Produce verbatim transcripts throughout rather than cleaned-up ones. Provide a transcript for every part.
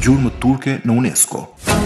Gjurmët turke në UNESCO.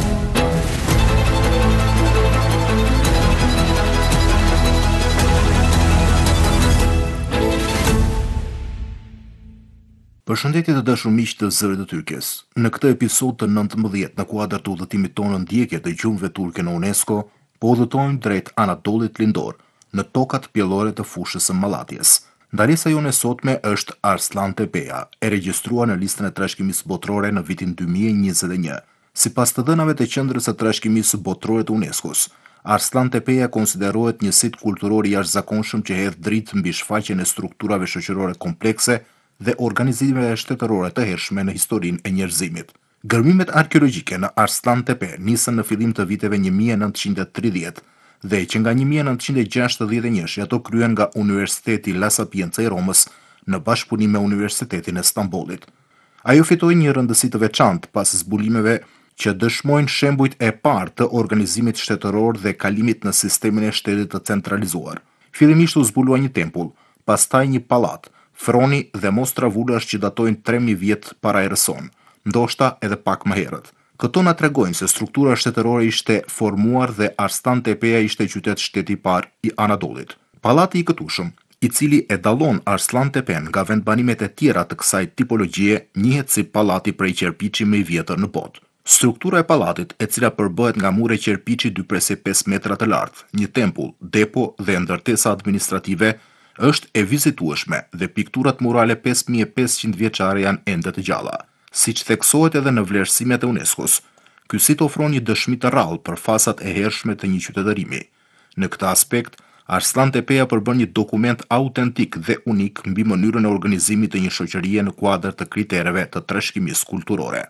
Përshëndetje të dashur miq të Zërit të Turqes. Në këtë episod të nëntëmbëdhjetë në kuadër të udhëtimit tonë ndjekje të gjurmëve turke në UNESCO, po udhëtojmë drejt Anadolit Lindor, në tokat pjellore të fushës së Malatjes. Ndalesa jone sotme është Arslan Tepeja, e regjistruar në listën e trashëgimisë botërore në vitin dy mijë e njëzet e një. Sipas të dhënave të Qendrës së Trashëgimisë Botërore të UNESCO-s, Arslan Tepeja konsiderohet një sit kulturor i jashtëzakonshëm që hedh dritë mbi shfaqjen e strukturave shoqërore komplekse dhe organizimeve shtetërore të hershme në historinë e njerëzimit. Gërmimet arkeologjike në Arslan Tepe nisën në fillim të viteve një mijë e nëntëqind e tridhjetë dhe që nga një mijë e nëntëqind e gjashtëdhjetë e një ato kryen nga Universiteti La Sapienza i Romës në bashkëpunim me Universitetin e Stambollit. Ajo fitoi një rëndësi të veçantë pas zbulimeve që dëshmojnë shembujt e parë të organizimit shtetëror dhe kalimit në sistemin e shtetit të centralizuar. Fillimisht u zbulua një tempull, pastaj një pallat, froni dhe mostra vulash që datojnë tre mijë vjet para erës sonë, ndoshta edhe pak më herët. Këto na tregojnë se struktura shtetërore ishte formuar dhe Arslan Tepeja ishte qytet shteti i parë i Anadolit. Pallati i këtushëm, i cili e dallon Arslan Tepen nga vendbanimet e tjera të kësaj tipologjie, njihet si pallati prej qerpiçi më i vjetër në botë. Struktura e pallatit, e cila përbëhet nga mure qerpiçi dy presë pesë metra të lartë, një tempull, depo dhe ndërtesa administrative, është e vizitueshme dhe pikturat murale pesë mijë e pesëqind vjeçare janë ende të gjalla. Siç theksohet edhe në vlerësimet e UNESCO-s, ky sit ofron një dëshmi të rrallë për fasat e hershme të një qytetërimi. Në këtë aspekt, Arslan Tepeja përbën një dokument autentik dhe unik mbi mënyrën e organizimit të një shoqërie në kuadër të kritereve të trashëgimisë kulturore.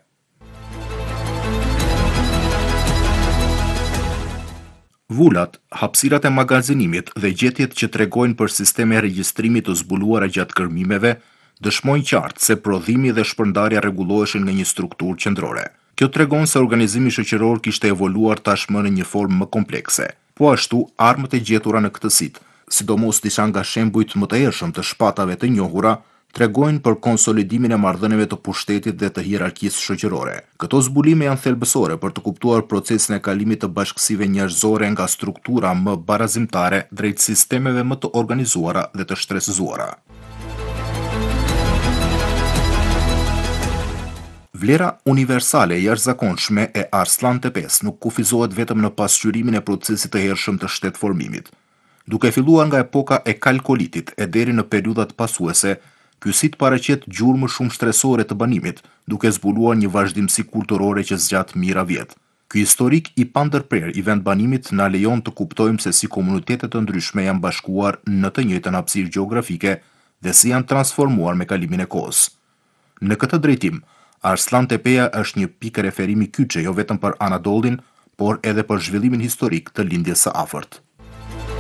Vulat, hapësirat e magazinimit dhe gjetjet që tregojnë për sisteme regjistrimit të zbuluara gjatë kërmimeve, dëshmojnë qartë se prodhimi dhe shpërndarja rregulloheshin nga një strukturë qendrore. Kjo tregon se organizimi shoqëror kishte evoluar tashmë në një formë më komplekse. Po ashtu, armët e gjetura në këtë sit, sidomos disa nga shembujt më të hershëm të shpatave të njohura, tregojnë për konsolidimin e marrëdhënieve të pushtetit dhe të hierarkisë shoqërore. Këto zbulime janë thelbësore për të kuptuar procesin e kalimit të bashkësive njerëzore nga struktura më barazimtare drejt sistemeve më të organizuara dhe të shtresëzuara. Vlera universale e jashtëzakonshme e Arslan Tepes nuk kufizohet vetëm në pasqyrimin e procesit të hershëm të shtetformimit. Duke filluar nga epoka e Kalkolitit e deri në periudhat pasuese, ky sit paraqet gjurmë shumë shtresore të banimit, duke zbuluar një vazhdimsi kulturore që zgjat mijëra vjet. Ky historik i pandërprer i vendbanimit na lejon të kuptojmë se si komunitete të ndryshme janë bashkuar në të njëjtën hapësirë gjeografike dhe si janë transformuar me kalimin e kohës. Në këtë drejtim, Arslan Tepeja është një pikë referimi kyçe jo vetëm për Anadolin, por edhe për zhvillimin historik të lindjes së afërt.